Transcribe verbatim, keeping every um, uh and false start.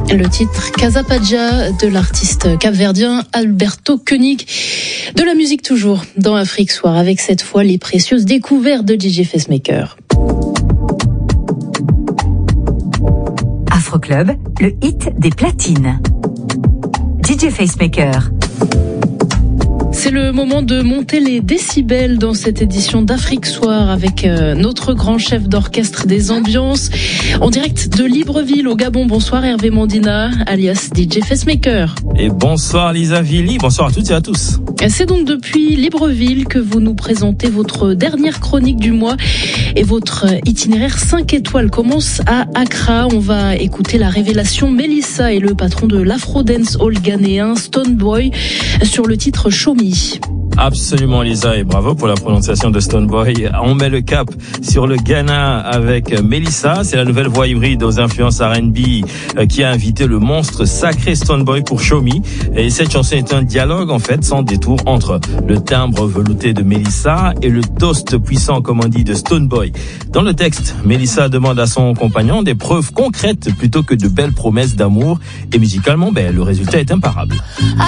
Le titre Casa Padja de l'artiste capverdien Alberto Koenig. De la musique toujours dans Afrique Soir avec cette fois les précieuses découvertes de D J Facemaker. Afroclub, le hit des platines. D J Facemaker. C'est le moment de monter les décibels dans cette édition d'Afrique Soir avec euh, notre grand chef d'orchestre des ambiances en direct de Libreville au Gabon. Bonsoir Hervé Mandina alias D J Facemaker. Et bonsoir Lisa Vili, bonsoir à toutes et à tous. C'est donc depuis Libreville que vous nous présentez votre dernière chronique du mois et votre itinéraire cinq étoiles commence à Accra. On va écouter la révélation Melissa et le patron de l'Afro Dance Hall ghanéen Stonebwoy sur le titre Show Me. Absolument Lisa et bravo pour la prononciation de Stonebwoy. On met le cap sur le Ghana avec Melissa, c'est la nouvelle voix hybride aux influences R and B qui a invité le monstre sacré Stonebwoy pour Show Me. Et cette chanson est un dialogue en fait sans détour entre le timbre velouté de Melissa et le toast puissant comme on dit de Stonebwoy. Dans le texte, Melissa demande à son compagnon des preuves concrètes plutôt que de belles promesses d'amour et musicalement ben, le résultat est imparable.